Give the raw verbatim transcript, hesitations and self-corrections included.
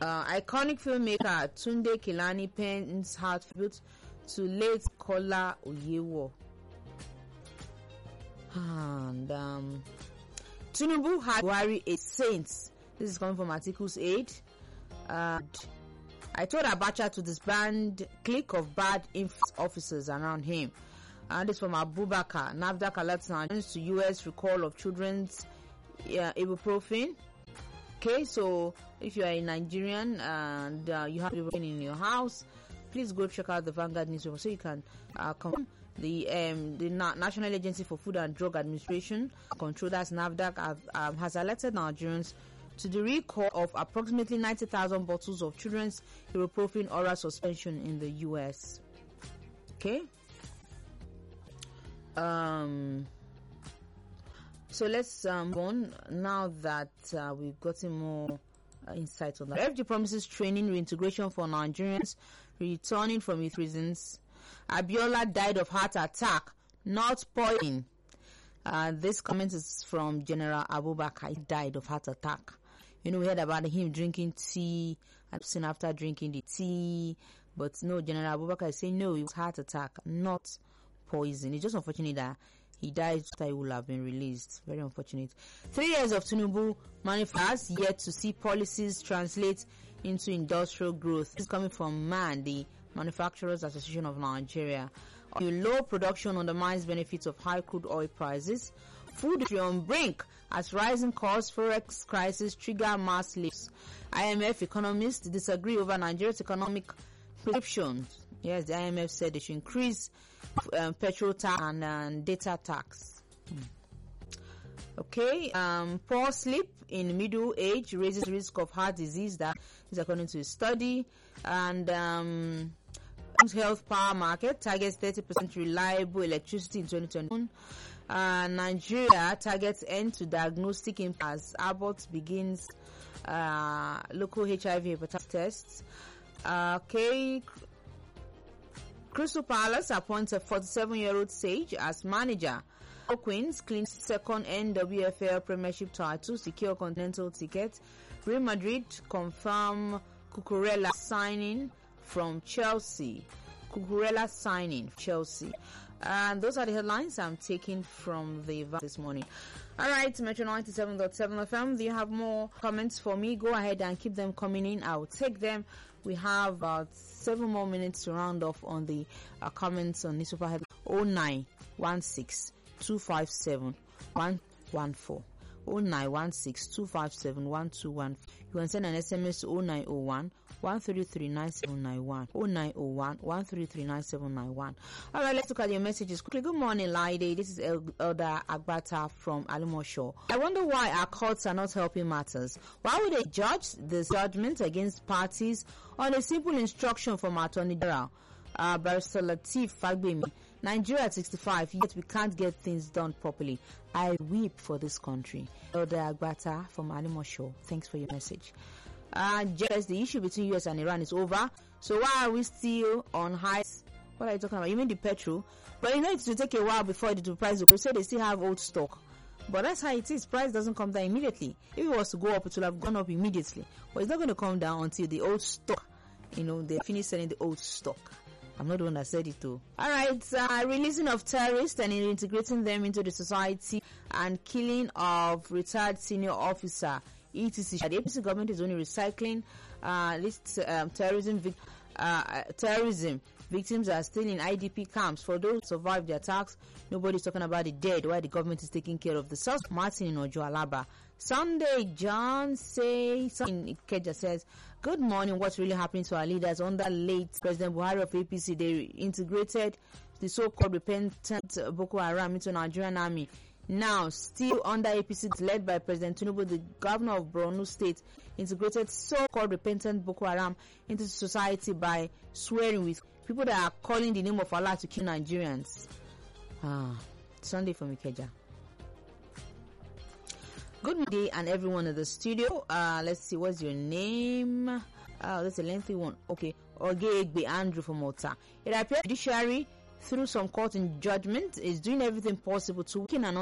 Uh, iconic filmmaker Tunde Kelani pens heartfelt to late Kola Oyewo. And um, Tinubu had Buhari a saint. This is coming from Article's aid. And I told Abacha to disband clique of bad influence officers around him. And this from Abubakar. NAFDAC alerts Nigerians to U S recall of children's uh, ibuprofen. Okay, so if you are a Nigerian and uh, you have ibuprofen in your house, please go check out the Vanguard newspaper so you can uh, confirm. The um, the Na- National Agency for Food and Drug Administration Control, that's NAFDAC, have, um, has alerted Nigerians to the recall of approximately ninety thousand bottles of children's ibuprofen oral suspension in the U S. Okay. Um. So let's um, move on now that uh, we've gotten more uh, insight on that. F G promises training reintegration for Nigerians returning from youth prisons. Abiola died of heart attack, not poison. Uh, this comment is from General Abubakar. He died of heart attack. You know, we heard about him drinking tea and soon after drinking the tea. But no, General Abubakar is saying no, it was heart attack, not poison. It's just unfortunate that he died after he would have been released. Very unfortunate. Three years of Tinubu manifest yet to see policies translate into industrial growth. This is coming from MAN, the Manufacturers Association of Nigeria. Low production undermines benefits of high crude oil prices. Food is on brink as rising costs, forex crisis trigger mass leaves. I M F economists disagree over Nigeria's economic prescriptions. Yes, the I M F said they should increase um, petrol tax and uh, data tax. Hmm. Okay, um, poor sleep in middle age raises risk of heart disease. That is according to a study. And um, health power market targets thirty percent reliable electricity in twenty twenty-one. Uh, Nigeria targets end to diagnostic impact as Abbott begins uh, local H I V hepatitis tests. Uh, okay. Crystal Palace appoints a forty-seven-year-old Sage as manager. Queens cleans second N W F L Premiership title, secure continental ticket. Real Madrid confirm Cucurella signing from Chelsea. Cucurella signing Chelsea. And those are the headlines I'm taking from the this morning. All right, Metro ninety-seven point seven F M. Do you have more comments for me? Go ahead and keep them coming in. I will take them. We have about seven more minutes to round off on the uh, comments on this super headline. oh nine one six two five seven one one four. oh nine one six two five seven one two one four. You can send an S M S to oh nine oh one one three three nine seven nine one. oh nine oh one one three three nine seven nine one. All right, let's look at your messages quickly. Good morning, Laide. This is El- Elder Agbata from Alimosho. I wonder why our courts are not helping matters. Why would they judge this judgment against parties on a simple instruction from Attorney General uh, Barrister Lateef Fagbemi? Nigeria at sixty-five, yet we can't get things done properly. I weep for this country. Elder Agbata from Alimosho. Thanks for your message. Uh, just the issue between U S and Iran is over. So why are we still on highs? What are you talking about? You mean the petrol? But you know it will take a while before it will price. They say they still have old stock. But that's how it is. Price doesn't come down immediately. If it was to go up, it would have gone up immediately. But it's not going to come down until the old stock, you know, they finish selling the old stock. I'm not the one that said it too. Alright, uh, releasing of terrorists and integrating them into the society and killing of retired senior officer, et cetera. The A P C government is only recycling uh, list um, terrorism, vic- uh, terrorism. Victims are still in I D P camps. For those who survived the attacks, nobody's talking about the dead, while the government is taking care of the South. Martin in Ojo Alaba. Sunday, John say something. Ikeja says, good morning. What's really happening to our leaders under late President Buhari of A P C? They integrated the so-called repentant Boko Haram into Nigerian army. Now, still under A P C, led by President Tinubu, the governor of Borno State integrated so-called repentant Boko Haram into society by swearing with people that are calling the name of Allah to kill Nigerians. Ah, Sunday from Ikeja. Good morning, and everyone in the studio. Uh, let's see, what's your name? Oh, that's a lengthy one. Okay, Ogeegbe Andrew from Malta. It appears the judiciary, through some court in judgment, is doing everything possible to weaken and